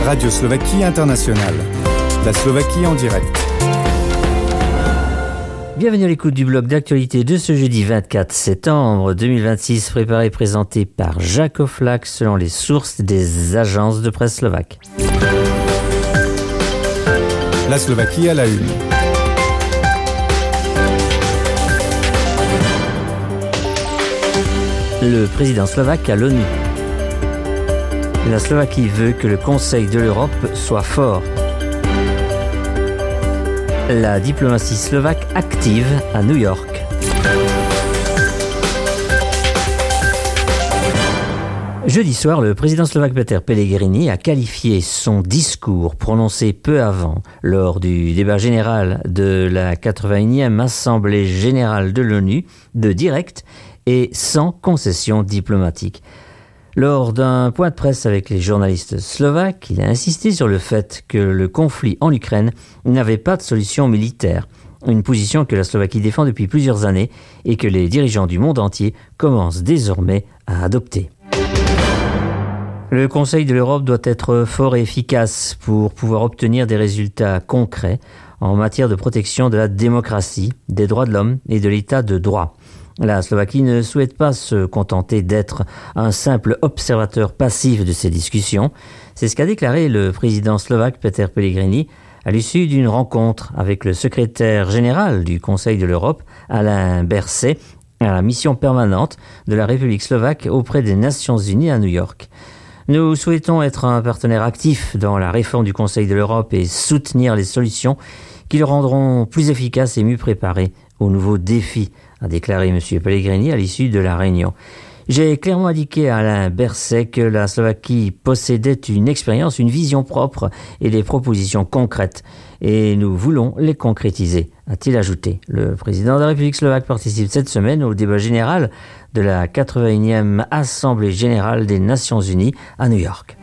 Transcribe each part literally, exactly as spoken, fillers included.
Radio Slovaquie Internationale. La Slovaquie en direct. Bienvenue à l'écoute du bloc d'actualité de ce jeudi vingt-quatre septembre deux mille vingt-six, préparé et présenté par Jacques Oflac selon les sources des agences de presse slovaques. La Slovaquie à la une. Le président slovaque à l'ONU. La Slovaquie veut que le Conseil de l'Europe soit fort. La diplomatie slovaque active à New York. Jeudi soir, le président slovaque Peter Pellegrini a qualifié son discours prononcé peu avant, lors du débat général de la quatre-vingt-unième Assemblée générale de l'ONU, de direct et sans concession diplomatique. Lors d'un point de presse avec les journalistes slovaques, il a insisté sur le fait que le conflit en Ukraine n'avait pas de solution militaire, une position que la Slovaquie défend depuis plusieurs années et que les dirigeants du monde entier commencent désormais à adopter. Le Conseil de l'Europe doit être fort et efficace pour pouvoir obtenir des résultats concrets en matière de protection de la démocratie, des droits de l'homme et de l'état de droit. La Slovaquie ne souhaite pas se contenter d'être un simple observateur passif de ces discussions. C'est ce qu'a déclaré le président slovaque Peter Pellegrini à l'issue d'une rencontre avec le secrétaire général du Conseil de l'Europe, Alain Berset, à la mission permanente de la République slovaque auprès des Nations unies à New York. Nous souhaitons être un partenaire actif dans la réforme du Conseil de l'Europe et soutenir les solutions qui le rendront plus efficace et mieux préparé aux nouveaux défis, a déclaré M. Pellegrini à l'issue de la réunion. J'ai clairement indiqué à Alain Berset que la Slovaquie possédait une expérience, une vision propre et des propositions concrètes. Et nous voulons les concrétiser, a-t-il ajouté. Le président de la République slovaque participe cette semaine au débat général de la quatre-vingt-unième Assemblée générale des Nations unies à New York.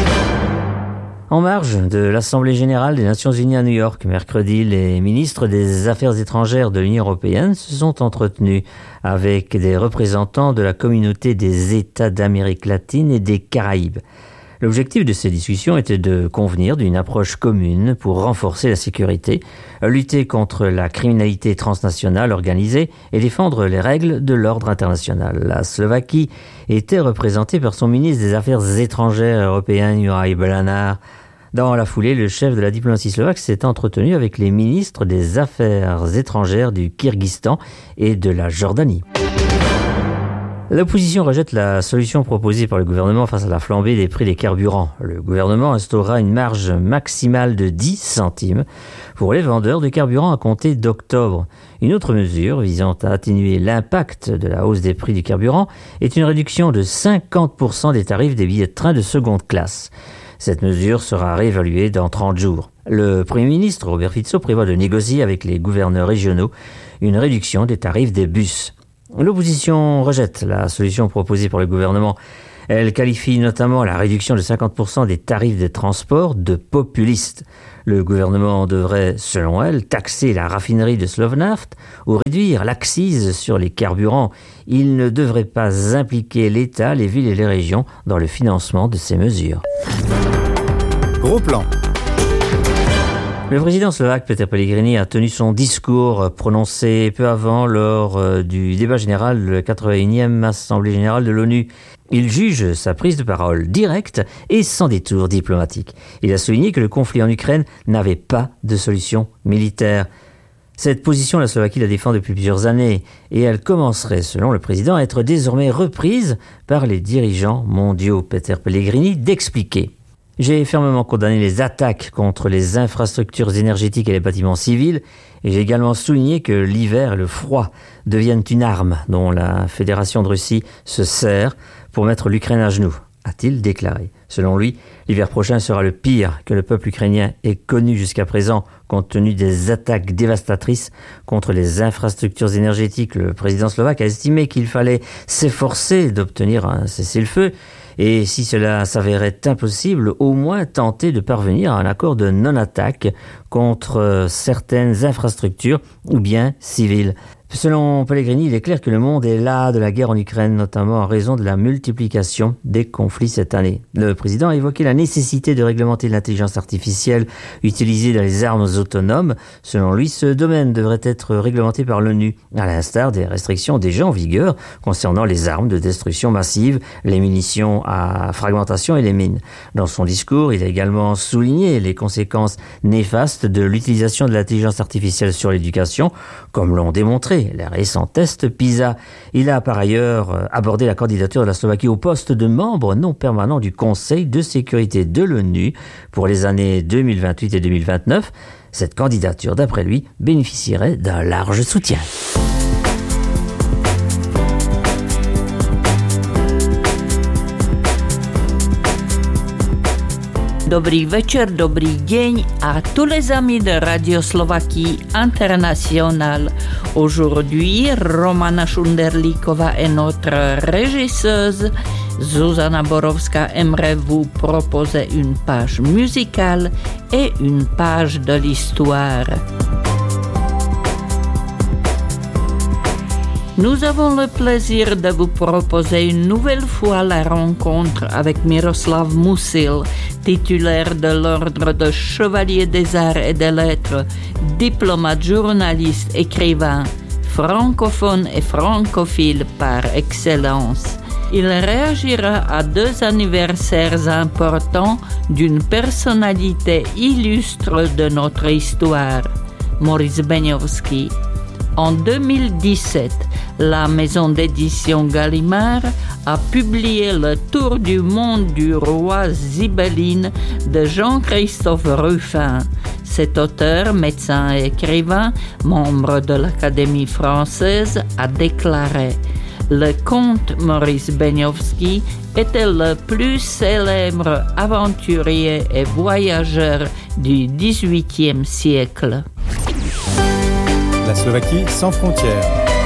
En marge de l'Assemblée générale des Nations unies à New York, mercredi, les ministres des Affaires étrangères de l'Union européenne se sont entretenus avec des représentants de la communauté des États d'Amérique latine et des Caraïbes. L'objectif de ces discussions était de convenir d'une approche commune pour renforcer la sécurité, lutter contre la criminalité transnationale organisée et défendre les règles de l'ordre international. La Slovaquie était représentée par son ministre des Affaires étrangères européen, Juraj Belanar. Dans la foulée, le chef de la diplomatie slovaque s'est entretenu avec les ministres des Affaires étrangères du Kirghizstan et de la Jordanie. L'opposition rejette la solution proposée par le gouvernement face à la flambée des prix des carburants. Le gouvernement instaurera une marge maximale de dix centimes pour les vendeurs de carburant à compter d'octobre. Une autre mesure visant à atténuer l'impact de la hausse des prix du carburant est une réduction de cinquante pour cent des tarifs des billets de train de seconde classe. Cette mesure sera réévaluée dans trente jours. Le Premier ministre Robert Fico prévoit de négocier avec les gouverneurs régionaux une réduction des tarifs des bus. L'opposition rejette la solution proposée par le gouvernement. Elle qualifie notamment la réduction de cinquante pour cent des tarifs des transports de populiste. Le gouvernement devrait, selon elle, taxer la raffinerie de Slovnaft ou réduire l'accise sur les carburants. Il ne devrait pas impliquer l'État, les villes et les régions dans le financement de ces mesures. Gros plan. Le président slovaque Peter Pellegrini a tenu son discours prononcé peu avant lors du débat général de la quatre-vingt-unième Assemblée générale de l'ONU. Il juge sa prise de parole directe et sans détour diplomatique. Il a souligné que le conflit en Ukraine n'avait pas de solution militaire. Cette position, la Slovaquie la défend depuis plusieurs années et elle commencerait, selon le président, à être désormais reprise par les dirigeants mondiaux. Peter Pellegrini d'expliquer. J'ai fermement condamné les attaques contre les infrastructures énergétiques et les bâtiments civils et j'ai également souligné que l'hiver et le froid deviennent une arme dont la Fédération de Russie se sert pour mettre l'Ukraine à genoux, a-t-il déclaré. Selon lui, l'hiver prochain sera le pire que le peuple ukrainien ait connu jusqu'à présent compte tenu des attaques dévastatrices contre les infrastructures énergétiques. Le président slovaque a estimé qu'il fallait s'efforcer d'obtenir un cessez-le-feu et si cela s'avérait impossible, au moins tenter de parvenir à un accord de non-attaque contre certaines infrastructures ou biens civils. Selon Pellegrini, il est clair que le monde est las de la guerre en Ukraine, notamment en raison de la multiplication des conflits cette année. Le président a évoqué la nécessité de réglementer l'intelligence artificielle utilisée dans les armes autonomes. Selon lui, ce domaine devrait être réglementé par l'ONU, à l'instar des restrictions déjà en vigueur concernant les armes de destruction massive, les munitions à fragmentation et les mines. Dans son discours, il a également souligné les conséquences néfastes de l'utilisation de l'intelligence artificielle sur l'éducation, comme l'ont démontré les récents tests PISA. Il a par ailleurs abordé la candidature de la Slovaquie au poste de membre non permanent du Conseil de sécurité de l'ONU pour les années deux mille vingt-huit et deux mille vingt-neuf. Cette candidature, d'après lui, bénéficierait d'un large soutien. Dobrý večer, dobrý deň à tous les amis de Radio Slovaquie International. Aujourd'hui, Romana Šunderlíková est notre régisseuse. Zuzana Borovská aimerait vous proposer une page musicale et une page de l'histoire. Nous avons le plaisir de vous proposer une nouvelle fois la rencontre avec Miroslav Musil, titulaire de l'ordre de Chevalier des Arts et des Lettres, diplomate, journaliste, écrivain, francophone et francophile par excellence. Il réagira à deux anniversaires importants d'une personnalité illustre de notre histoire, Maurice Beňovský. En deux mille dix-sept, la maison d'édition Gallimard a publié Le Tour du monde du roi Zibelline de Jean-Christophe Ruffin. Cet auteur, médecin et écrivain, membre de l'Académie française, a déclaré « Le comte Maurice Beňovský était le plus célèbre aventurier et voyageur du dix-huitième siècle. » La Slovaquie sans frontières.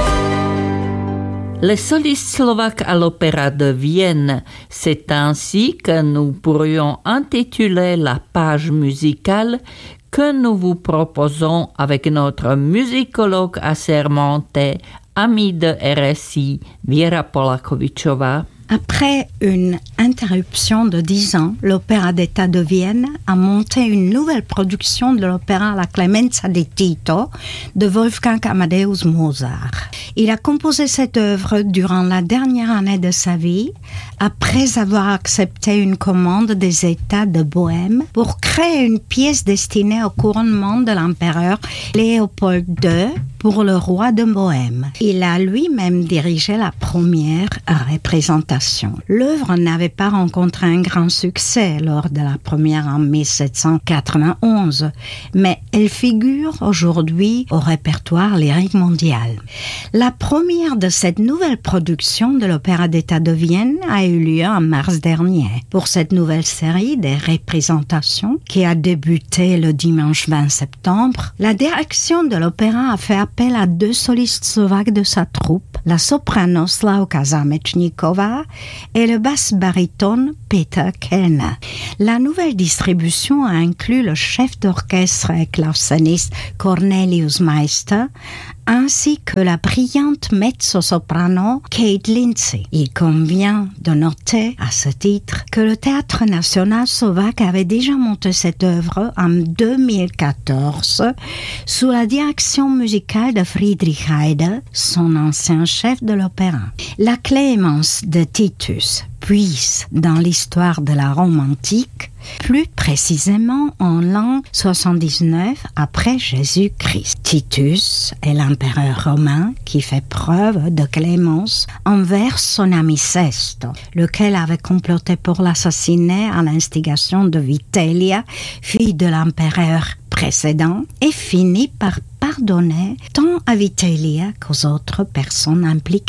Les solistes slovaques à l'Opéra de Vienne, c'est ainsi que nous pourrions intituler la page musicale que nous vous proposons avec notre musicologue assermentée, amie de R S I, Viera Polakovičová. Après une interruption de dix ans, l'Opéra d'État de Vienne a monté une nouvelle production de l'opéra La Clemenza di Tito de Wolfgang Amadeus Mozart. Il a composé cette œuvre durant la dernière année de sa vie, après avoir accepté une commande des États de Bohême pour créer une pièce destinée au couronnement de l'empereur Léopold deux pour le roi de Bohême. Il a lui-même dirigé la première représentation. L'œuvre n'avait pas rencontré un grand succès lors de la première en mille sept cent quatre-vingt-onze, mais elle figure aujourd'hui au répertoire lyrique mondial. La première de cette nouvelle production de l'Opéra d'État de Vienne a eu lieu en mars dernier. Pour cette nouvelle série des représentations qui a débuté le dimanche vingt septembre, la direction de l'opéra a fait appel à deux solistes slovaques de sa troupe, la soprano Slavka Zamečníková et le basse-baryton Peter Kellner. La nouvelle distribution a inclus le chef d'orchestre et claveciniste Cornelius Meister, ainsi que la brillante mezzo-soprano Kate Lindsay. Il convient de noter à ce titre que le Théâtre national slovaque avait déjà monté cette œuvre en deux mille quatorze sous la direction musicale de Friedrich Heydel, son ancien chef de l'opéra. La Clémence de Titus puise dans l'histoire de la Rome antique, plus précisément en l'an soixante-dix-neuf après Jésus-Christ. Titus est l'empereur romain qui fait preuve de clémence envers son ami Sesto, lequel avait comploté pour l'assassiner à l'instigation de Vitellia, fille de l'empereur précédent, et finit par pardonner tant à Vitellia qu'aux autres personnes impliquées.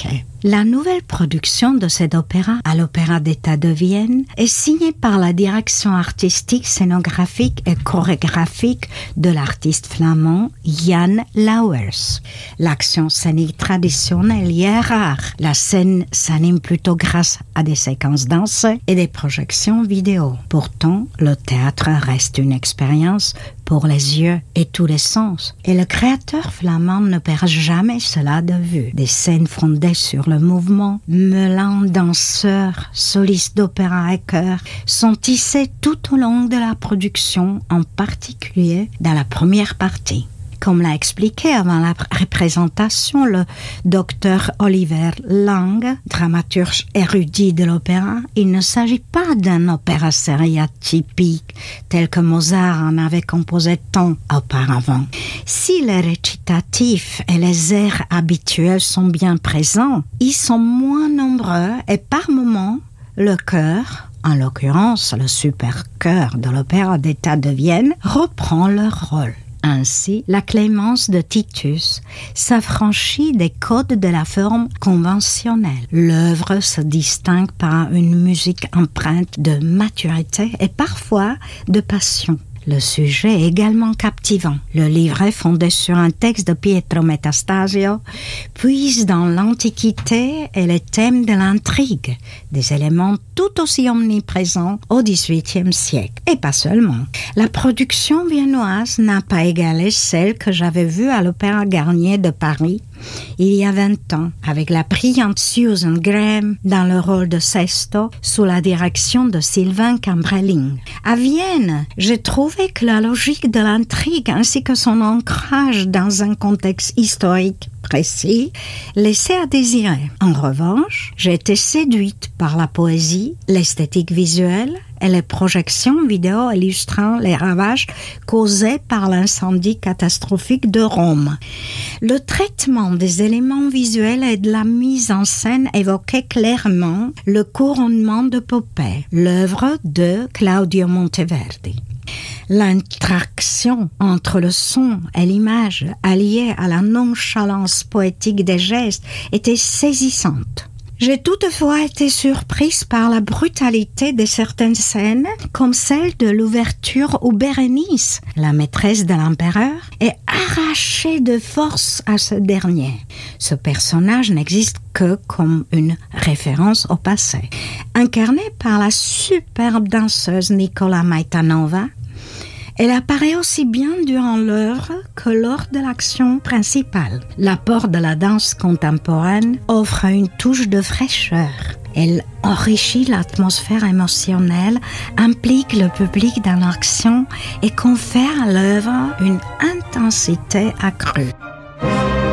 La nouvelle production de cet opéra à l'Opéra d'État de Vienne est signée par la direction artistique, scénographique et chorégraphique de l'artiste flamand Jan Lauwers. L'action scénique traditionnelle y est rare. La scène s'anime plutôt grâce à des séquences dansées et des projections vidéo. Pourtant, le théâtre reste une expérience pour les yeux et tous les sens. Et le créateur flamand ne perd jamais cela de vue. Des scènes fondées sur le mouvement, mêlant danseurs, solistes d'opéra et chœurs, sont tissées tout au long de la production, en particulier dans la première partie. Comme l'a expliqué avant la représentation le docteur Oliver Lang, dramaturge érudit de l'opéra, il ne s'agit pas d'un opéra seria typique tel que Mozart en avait composé tant auparavant. Si les récitatifs et les airs habituels sont bien présents, ils sont moins nombreux et par moments, le chœur, en l'occurrence le super chœur de l'Opéra d'État de Vienne, reprend leur rôle. Ainsi, la Clémence de Titus s'affranchit des codes de la forme conventionnelle. L'œuvre se distingue par une musique empreinte de maturité et parfois de passion. Le sujet est également captivant. Le livret, fondé sur un texte de Pietro Metastasio, puise dans l'Antiquité et les thèmes de l'intrigue, des éléments tout aussi omniprésents au dix-huitième siècle. Et pas seulement. La production viennoise n'a pas égalé celle que j'avais vue à l'Opéra Garnier de Paris il y a vingt ans, avec la brillante Susan Graham dans le rôle de Sesto, sous la direction de Sylvain Cambrelling. À Vienne, j'ai trouvé que la logique de l'intrigue ainsi que son ancrage dans un contexte historique précis laissait à désirer. En revanche, j'ai été séduite par la poésie, l'esthétique visuelle et les projections vidéo illustrant les ravages causés par l'incendie catastrophique de Rome. Le traitement des éléments visuels et de la mise en scène évoquait clairement le couronnement de Poppée, l'œuvre de Claudio Monteverdi. L'interaction entre le son et l'image, alliée à la nonchalance poétique des gestes, était saisissante. J'ai toutefois été surprise par la brutalité de certaines scènes, comme celle de l'ouverture où Bérénice, la maîtresse de l'empereur, est arrachée de force à ce dernier. Ce personnage n'existe que comme une référence au passé. Incarnée par la superbe danseuse Nicola Maitanova, elle apparaît aussi bien durant l'œuvre que lors de l'action principale. L'apport de la danse contemporaine offre une touche de fraîcheur. Elle enrichit l'atmosphère émotionnelle, implique le public dans l'action et confère à l'œuvre une intensité accrue.